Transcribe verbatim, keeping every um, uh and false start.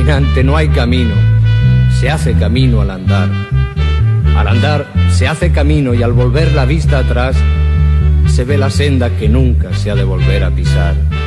caminante no hay camino, se hace camino al andar. Al andar se hace camino y al volver la vista atrás se ve la senda que nunca se ha de volver a pisar.